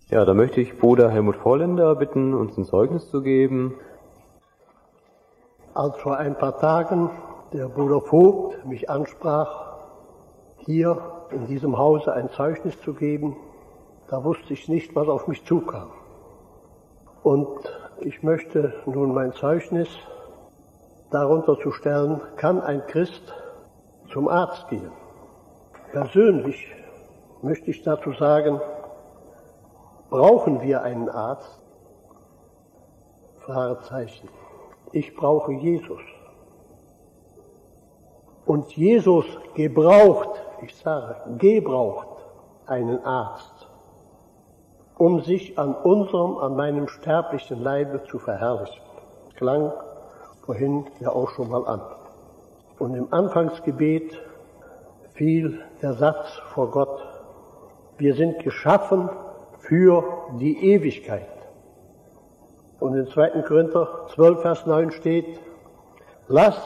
Ja, da möchte ich Bruder Helmut Vorländer bitten, uns ein Zeugnis zu geben. Als vor ein paar Tagen der Bruder Vogt mich ansprach, hier in diesem Hause ein Zeugnis zu geben, da wusste ich nicht, was auf mich zukam. Und ich möchte nun mein Zeugnis darunter zu stellen, kann ein Christ zum Arzt gehen? Persönlich möchte ich dazu sagen, brauchen wir einen Arzt? Fragezeichen. Ich brauche Jesus. Und Jesus gebraucht, ich sage, gebraucht einen Arzt, um sich an meinem sterblichen Leibe zu verherrlichen. Klang vorhin ja auch schon mal an. Und im Anfangsgebet fiel der Satz vor Gott: Wir sind geschaffen für die Ewigkeit. Und in 2. Korinther 12, Vers 9 steht: Lass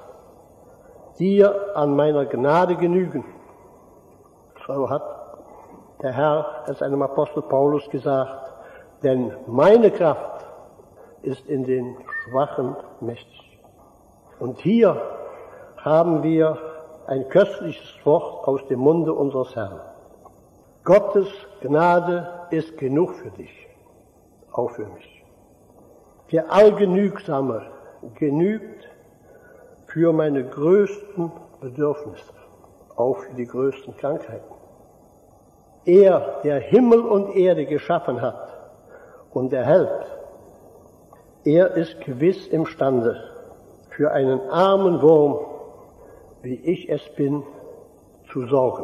dir an meiner Gnade genügen. So hat der Herr es einem Apostel Paulus gesagt, denn meine Kraft ist in den Schwachen mächtig. Und hier haben wir ein köstliches Wort aus dem Munde unseres Herrn. Gottes Gnade ist genug für dich, auch für mich. Der Allgenügsame genügt für meine größten Bedürfnisse, auch für die größten Krankheiten. Er, der Himmel und Erde geschaffen hat und erhält, er ist gewiss imstande, für einen armen Wurm, wie ich es bin, zu sorgen.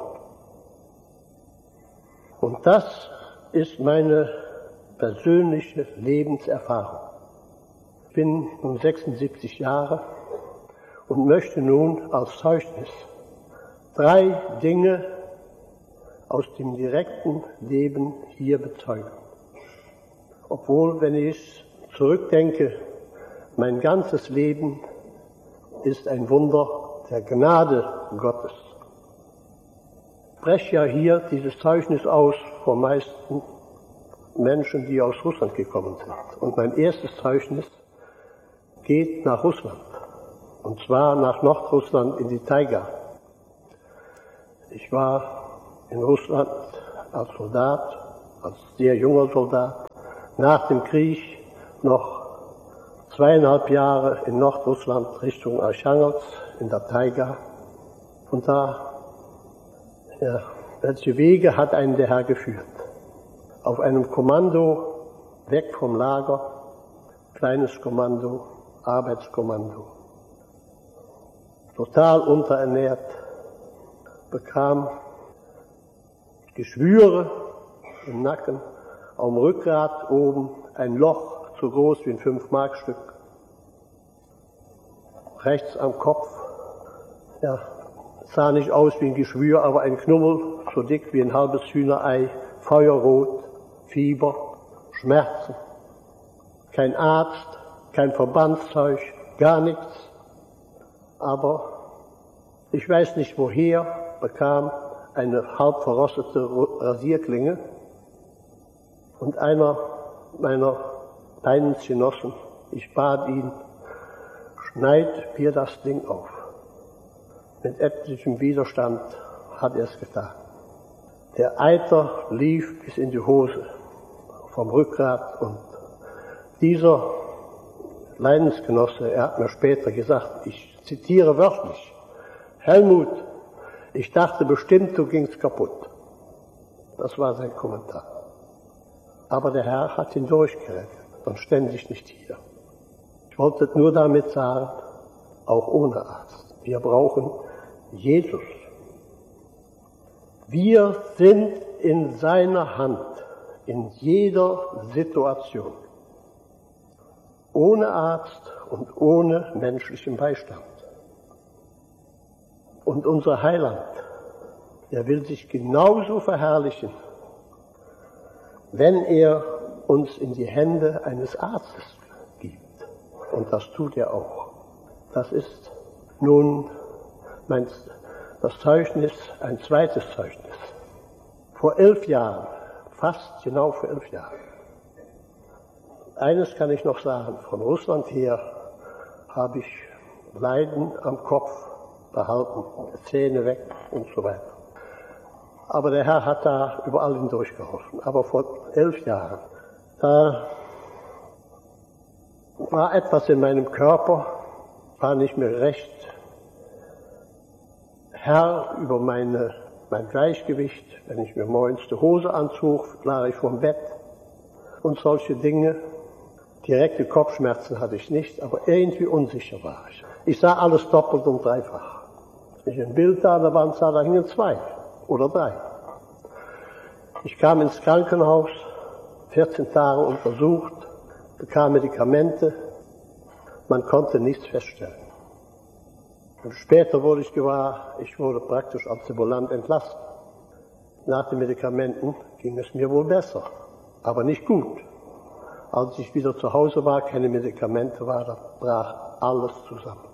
Und das ist meine persönliche Lebenserfahrung. Ich bin nun 76 Jahre und möchte nun als Zeugnis 3 Dinge aus dem direkten Leben hier bezeugen. Obwohl, wenn ich zurückdenke, mein ganzes Leben ist ein Wunder der Gnade Gottes. Ich spreche ja hier dieses Zeugnis aus vor meisten Menschen, die aus Russland gekommen sind. Und mein erstes Zeugnis geht nach Russland. Und zwar nach Nordrussland in die Taiga. Ich war in Russland als Soldat, als sehr junger Soldat, nach dem Krieg noch 2,5 Jahre in Nordrussland Richtung Archangelsk in der Taiga. Und da, ja, welche Wege hat einen der Herr geführt? Auf einem Kommando, weg vom Lager, kleines Kommando, Arbeitskommando. Total unterernährt, bekam Geschwüre im Nacken, am Rückgrat oben ein Loch so groß wie ein 5-Mark-Stück. Rechts am Kopf, ja, sah nicht aus wie ein Geschwür, aber ein Knubbel, so dick wie ein halbes Hühnerei, feuerrot, Fieber, Schmerzen. Kein Arzt, kein Verbandszeug, gar nichts. Aber ich weiß nicht woher, bekam eine halb verrostete Rasierklinge und einer meiner Leidensgenossen, ich bat ihn, schneid mir das Ding auf. Mit etlichem Widerstand hat er es getan. Der Eiter lief bis in die Hose vom Rückgrat und dieser Leidensgenosse, er hat mir später gesagt, ich zitiere wörtlich: Helmut, ich dachte bestimmt, du gingst kaputt. Das war sein Kommentar. Aber der Herr hat ihn durchgerettet, sonst stände ich nicht hier. Ich wollte nur damit sagen, auch ohne Arzt, wir brauchen Jesus. Wir sind in seiner Hand, in jeder Situation. Ohne Arzt und ohne menschlichen Beistand. Und unser Heiland, er will sich genauso verherrlichen, wenn er uns in die Hände eines Arztes gibt. Und das tut er auch. Das ist nun das Zeugnis, ein zweites Zeugnis. Vor 11 Jahren fast genau vor 11 Jahren. Eines kann ich noch sagen, von Russland her habe ich Leiden am Kopf behalten, Zähne weg und so weiter. Aber der Herr hat da überall hindurchgeholfen. Aber vor 11 Jahren, da war etwas in meinem Körper, war nicht mehr recht Herr über mein Gleichgewicht. Wenn ich mir morgens die Hose anzog, lag ich vorm Bett und solche Dinge. Direkte Kopfschmerzen hatte ich nicht, aber irgendwie unsicher war ich. Ich sah alles doppelt und dreifach. Wenn ich ein Bild da an der Wand sah, da hingen 2 oder 3. Ich kam ins Krankenhaus, 14 Tage untersucht, bekam Medikamente, man konnte nichts feststellen. Und später wurde ich gewahr, ich wurde praktisch als ambulant entlassen. Nach den Medikamenten ging es mir wohl besser, aber nicht gut. Als ich wieder zu Hause war, keine Medikamente war, da brach alles zusammen.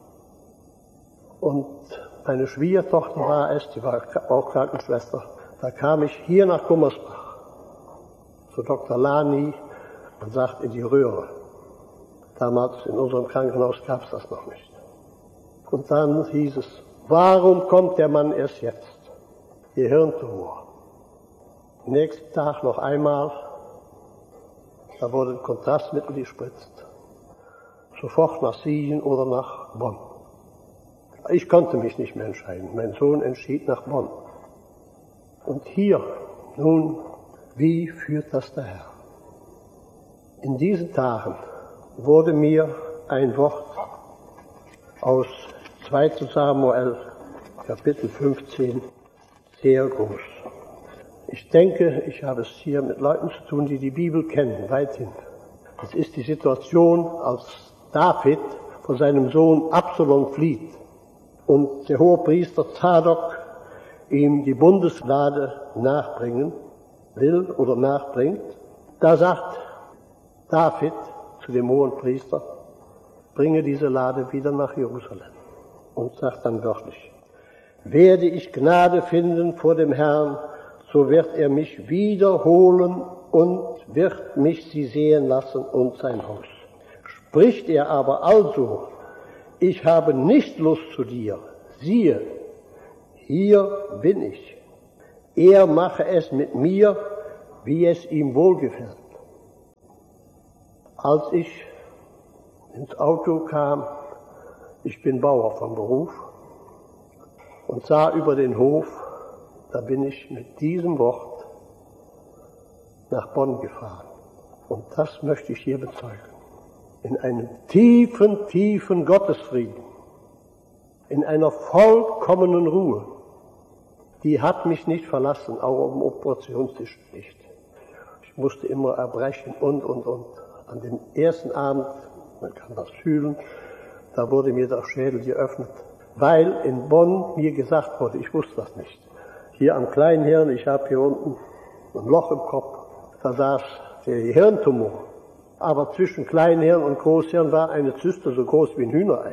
Und meine Schwiegertochter war es, die war auch Krankenschwester. Da kam ich hier nach Gummersbach zu Dr. Lani, man sagt in die Röhre. Damals in unserem Krankenhaus gab es das noch nicht. Und dann hieß es, warum kommt der Mann erst jetzt? Gehirntumor. Nächsten Tag noch einmal, da wurde ein Kontrastmittel gespritzt. Sofort nach Siegen oder nach Bonn. Ich konnte mich nicht mehr entscheiden. Mein Sohn entschied nach Bonn. Und hier, nun, wie führt das der Herr? In diesen Tagen wurde mir ein Wort aus 2. Samuel, Kapitel 15, sehr groß. Ich denke, ich habe es hier mit Leuten zu tun, die die Bibel kennen, weithin. Es ist die Situation, als David von seinem Sohn Absalom flieht und der Hohepriester Zadok ihm die Bundeslade nachbringen will oder nachbringt. Da sagt David zu dem Hohenpriester, bringe diese Lade wieder nach Jerusalem. Und sagt dann wörtlich, werde ich Gnade finden vor dem Herrn, so wird er mich wiederholen und wird mich sie sehen lassen und sein Haus. Spricht er aber also, ich habe nicht Lust zu dir, siehe, hier bin ich. Er mache es mit mir, wie es ihm wohlgefällt. Als ich ins Auto kam, ich bin Bauer von Beruf, und sah über den Hof, da bin ich mit diesem Wort nach Bonn gefahren. Und das möchte ich hier bezeugen. In einem tiefen, tiefen Gottesfrieden, in einer vollkommenen Ruhe, die hat mich nicht verlassen, auch am Operationstisch nicht. Ich musste immer erbrechen und. An dem ersten Abend, man kann das fühlen, da wurde mir der Schädel geöffnet, weil in Bonn mir gesagt wurde, ich wusste das nicht. Hier am Kleinhirn, ich habe hier unten ein Loch im Kopf, da saß der Hirntumor. Aber zwischen Kleinhirn und Großhirn war eine Zyste so groß wie ein Hühnerei.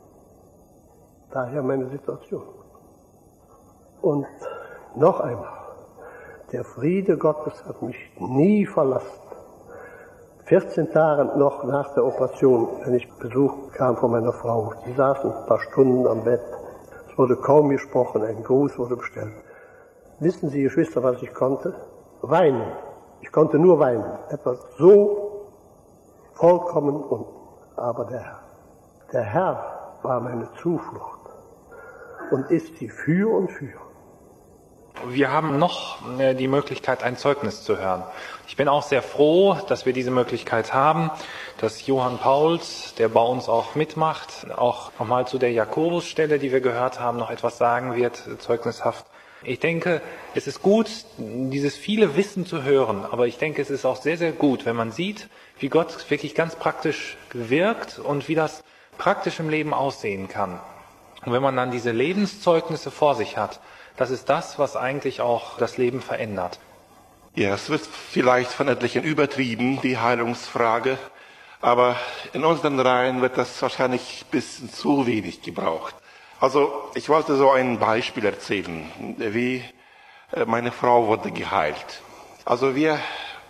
Daher meine Situation. Und noch einmal, der Friede Gottes hat mich nie verlassen. 14 Tage noch nach der Operation, wenn ich Besuch kam von meiner Frau, die saßen ein paar Stunden am Bett, es wurde kaum gesprochen, ein Gruß wurde bestellt. Wissen Sie, Geschwister, was ich konnte? Weinen. Ich konnte nur weinen. Etwas so vollkommen unten. Aber der Herr war meine Zuflucht und ist sie für und für. Wir haben noch die Möglichkeit, ein Zeugnis zu hören. Ich bin auch sehr froh, dass wir diese Möglichkeit haben, dass Johann Pauls, der bei uns auch mitmacht, auch nochmal zu der Jakobusstelle, die wir gehört haben, noch etwas sagen wird, zeugnishaft. Ich denke, es ist gut, dieses viele Wissen zu hören, aber ich denke, es ist auch sehr, sehr gut, wenn man sieht, wie Gott wirklich ganz praktisch wirkt und wie das praktisch im Leben aussehen kann. Und wenn man dann diese Lebenszeugnisse vor sich hat, das ist das, was eigentlich auch das Leben verändert. Ja, es wird vielleicht von etlichen übertrieben, die Heilungsfrage, aber in unseren Reihen wird das wahrscheinlich ein bisschen zu wenig gebraucht. Also ich wollte so ein Beispiel erzählen, wie meine Frau wurde geheilt. Also wir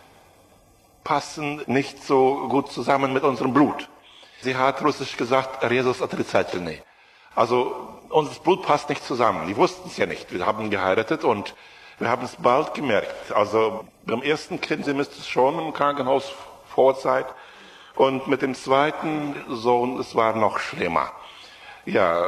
passen nicht so gut zusammen mit unserem Blut. Sie hat russisch gesagt, Resus отрицательный. Also unser Blut passt nicht zusammen. Die wussten es ja nicht. Wir haben geheiratet und wir haben es bald gemerkt. Also beim ersten Kind, sie müsste schon im Krankenhaus Vorzeit. Und mit dem zweiten Sohn, es war noch schlimmer. Ja,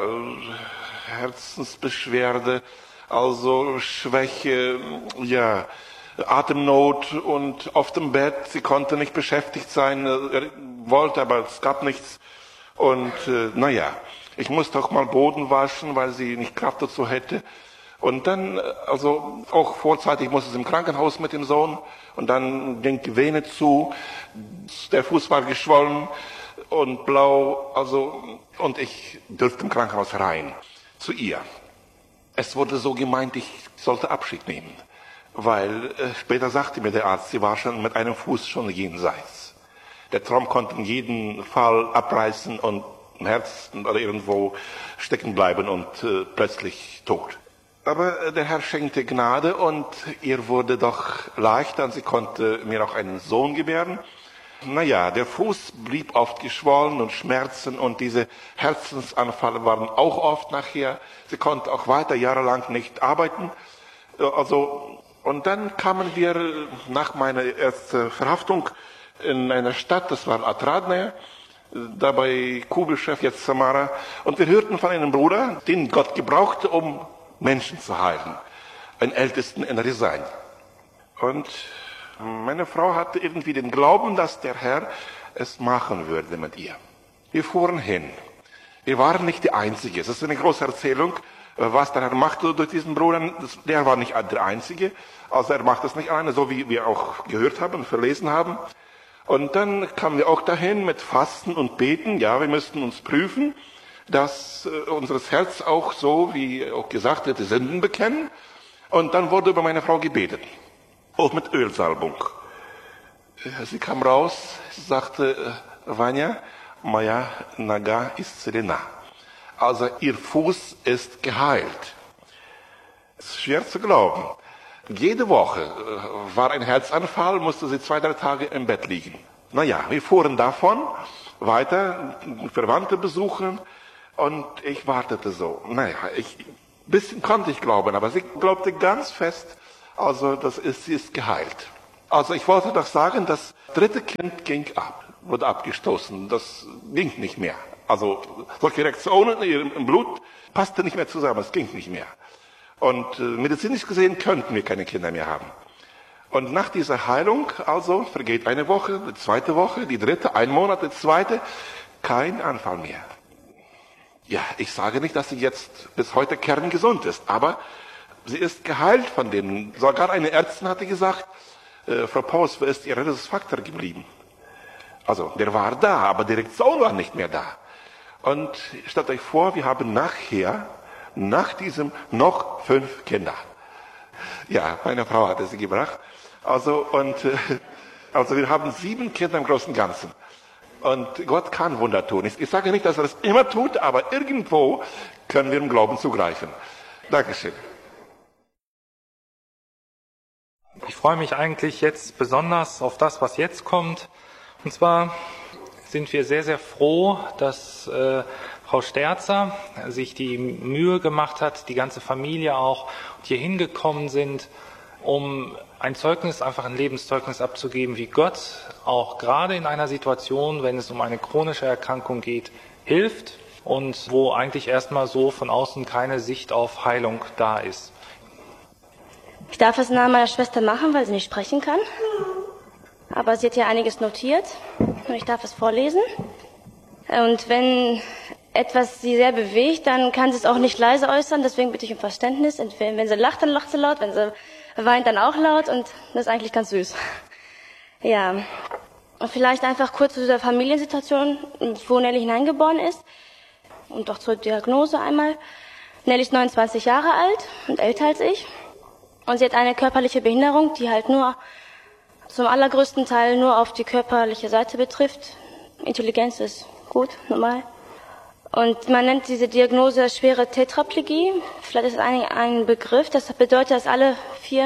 Herzensbeschwerde, also Schwäche, ja, Atemnot und auf dem Bett. Sie konnte nicht beschäftigt sein, wollte, aber es gab nichts. Und naja, ich musste auch mal Boden waschen, weil sie nicht Kraft dazu hätte. Und dann, also auch vorzeitig musste sie im Krankenhaus mit dem Sohn. Und dann ging die Vene zu, der Fuß war geschwollen und blau, also, und ich durfte im Krankenhaus rein, zu ihr. Es wurde so gemeint, ich sollte Abschied nehmen, weil später sagte mir der Arzt, sie war schon mit einem Fuß schon jenseits. Der Traum konnte in jedem Fall abreißen und im Herzen oder irgendwo stecken bleiben und plötzlich tot. Aber der Herr schenkte Gnade und ihr wurde doch leichter und sie konnte mir auch einen Sohn gebären. Naja, der Fuß blieb oft geschwollen und Schmerzen und diese Herzensanfälle waren auch oft nachher. Sie konnte auch weiter jahrelang nicht arbeiten. Also, und dann kamen wir nach meiner ersten Verhaftung in einer Stadt, das war Atradne, da bei Kugelschew, jetzt Samara. Und wir hörten von einem Bruder, den Gott gebrauchte, um Menschen zu heilen. Einen Ältesten in Resign. Und meine Frau hatte irgendwie den Glauben, dass der Herr es machen würde mit ihr. Wir fuhren hin. Wir waren nicht die Einzige. Es ist eine große Erzählung, was der Herr machte durch diesen Bruder. Der war nicht der Einzige. Also er macht es nicht alleine, so wie wir auch gehört haben und verlesen haben. Und dann kamen wir auch dahin mit Fasten und Beten. Ja, wir müssten uns prüfen, dass unser Herz auch so, wie auch gesagt wird, die Sünden bekennen. Und dann wurde über meine Frau gebetet. Auch mit Ölsalbung. Sie kam raus, sagte, Vanya, moja naga исцелена. Also ihr Fuß ist geheilt. Es ist schwer zu glauben. Jede Woche war ein Herzanfall, musste sie 2-3 Tage im Bett liegen. Naja, wir fuhren davon weiter, Verwandte besuchen und ich wartete so. Naja, bisschen konnte ich glauben, aber sie glaubte ganz fest, also sie ist geheilt. Also ich wollte doch sagen, das dritte Kind ging ab, wurde abgestoßen, das ging nicht mehr. Also solche Reaktionen im Blut passte nicht mehr zusammen, es ging nicht mehr. Und medizinisch gesehen könnten wir keine Kinder mehr haben. Und nach dieser Heilung, also vergeht eine Woche, die zweite Woche, die dritte, 1 Monat, die zweite, kein Anfall mehr. Ja, ich sage nicht, dass sie jetzt bis heute kerngesund ist, aber sie ist geheilt von denen. Sogar eine Ärztin hatte gesagt, Frau Paus, wo ist Ihr Rhesusfaktor geblieben? Also, der war da, aber die Reaktion war nicht mehr da. Und stellt euch vor, wir haben nachher, nach diesem, noch 5 Kinder. Ja, meine Frau hatte sie gebracht. Also wir haben 7 Kinder im Großen und Ganzen. Und Gott kann Wunder tun. Ich sage nicht, dass er es immer tut, aber irgendwo können wir im Glauben zugreifen. Dankeschön. Ich freue mich eigentlich jetzt besonders auf das, was jetzt kommt. Und zwar sind wir sehr, sehr froh, dass Frau Sterzer sich die Mühe gemacht hat, die ganze Familie auch, und hier hingekommen sind, um ein Zeugnis, einfach ein Lebenszeugnis abzugeben, wie Gott auch gerade in einer Situation, wenn es um eine chronische Erkrankung geht, hilft und wo eigentlich erstmal so von außen keine Sicht auf Heilung da ist. Ich darf es nahe meiner Schwester machen, weil sie nicht sprechen kann. Aber sie hat ja einiges notiert und ich darf es vorlesen. Und wenn etwas sie sehr bewegt, dann kann sie es auch nicht leise äußern, deswegen bitte ich um Verständnis. Wenn sie lacht, dann lacht sie laut, wenn sie weint, dann auch laut und das ist eigentlich ganz süß. Ja, und vielleicht einfach kurz zu dieser Familiensituation, wo Nelly hineingeboren ist und auch zur Diagnose einmal. Nelly ist 29 Jahre alt und älter als ich und sie hat eine körperliche Behinderung, die halt nur zum allergrößten Teil nur auf die körperliche Seite betrifft. Intelligenz ist gut, normal. Und man nennt diese Diagnose schwere Tetraplegie. Vielleicht ist es ein Begriff. Das bedeutet, dass alle 4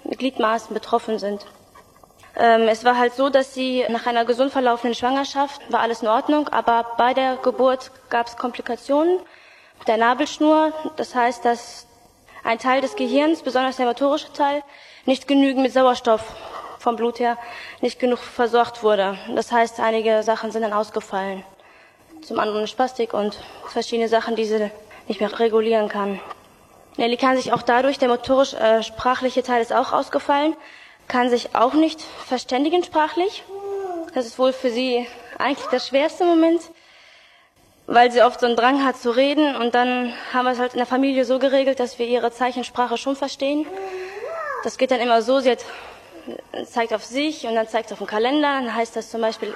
Gliedmaßen betroffen sind. Es war halt so, dass sie nach einer gesund verlaufenden Schwangerschaft war alles in Ordnung, aber bei der Geburt gab es Komplikationen der Nabelschnur. Das heißt, dass ein Teil des Gehirns, besonders der motorische Teil, nicht genügend mit Sauerstoff vom Blut her nicht genug versorgt wurde. Das heißt, einige Sachen sind dann ausgefallen. Zum anderen Spastik und verschiedene Sachen, die sie nicht mehr regulieren kann. Nelly kann sich auch dadurch, der motorisch-sprachliche Teil ist auch ausgefallen, kann sich auch nicht verständigen sprachlich. Das ist wohl für sie eigentlich der schwerste Moment, weil sie oft so einen Drang hat zu reden. Und dann haben wir es halt in der Familie so geregelt, dass wir ihre Zeichensprache schon verstehen. Das geht dann immer so, sie zeigt auf sich und dann zeigt sie auf den Kalender. Dann heißt das zum Beispiel,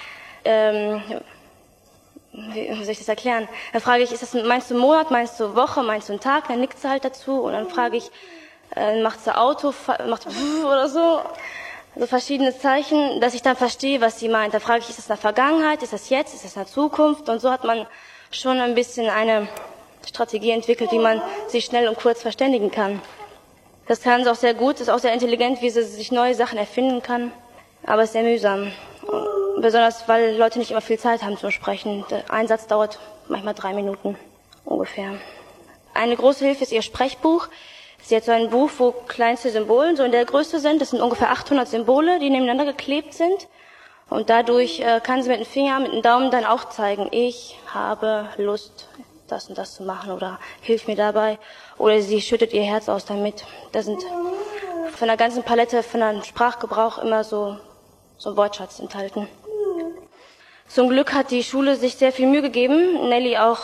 wie soll ich das erklären? Dann frage ich, meinst du Monat, meinst du Woche, meinst du einen Tag? Dann nickt sie halt dazu und dann frage ich, macht sie Auto, macht oder so. Also verschiedene Zeichen, dass ich dann verstehe, was sie meint. Da frage ich, ist das in der Vergangenheit, ist das jetzt, ist das in der Zukunft? Und so hat man schon ein bisschen eine Strategie entwickelt, wie man sich schnell und kurz verständigen kann. Das kann sie auch sehr gut, ist auch sehr intelligent, wie sie sich neue Sachen erfinden kann. Aber es ist sehr mühsam. Besonders, weil Leute nicht immer viel Zeit haben zum Sprechen. Der Einsatz dauert manchmal 3 Minuten ungefähr. Eine große Hilfe ist ihr Sprechbuch. Sie hat so ein Buch, wo kleinste Symbole so in der Größe sind. Das sind ungefähr 800 Symbole, die nebeneinander geklebt sind. Und dadurch kann sie mit dem Finger, mit dem Daumen dann auch zeigen, ich habe Lust, das und das zu machen oder hilf mir dabei. Oder sie schüttet ihr Herz aus damit. Da sind von der ganzen Palette, von einem Sprachgebrauch immer so ein Wortschatz enthalten. Zum Glück hat die Schule sich sehr viel Mühe gegeben, Nelly auch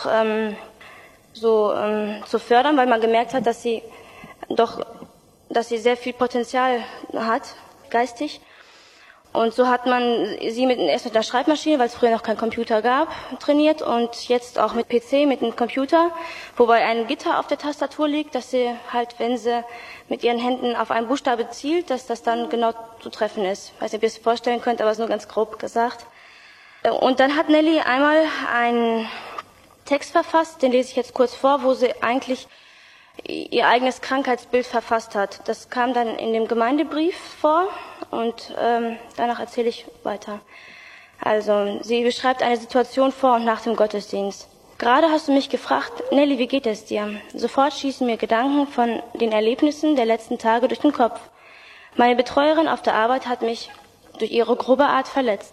zu fördern, weil man gemerkt hat, dass sie sehr viel Potenzial hat, geistig. Und so hat man sie erst mit einer Schreibmaschine, weil es früher noch keinen Computer gab, trainiert und jetzt auch mit PC, mit einem Computer, wobei ein Gitter auf der Tastatur liegt, dass sie halt, wenn sie mit ihren Händen auf einen Buchstabe zielt, dass das dann genau zu treffen ist. Ich weiß nicht, ob ihr es vorstellen könnt, aber es ist nur ganz grob gesagt. Und dann hat Nelly einmal einen Text verfasst, den lese ich jetzt kurz vor, wo sie eigentlich ihr eigenes Krankheitsbild verfasst hat. Das kam dann in dem Gemeindebrief vor und danach erzähle ich weiter. Also, sie beschreibt eine Situation vor und nach dem Gottesdienst. Gerade hast du mich gefragt, Nelly, wie geht es dir? Sofort schießen mir Gedanken von den Erlebnissen der letzten Tage durch den Kopf. Meine Betreuerin auf der Arbeit hat mich durch ihre grobe Art verletzt.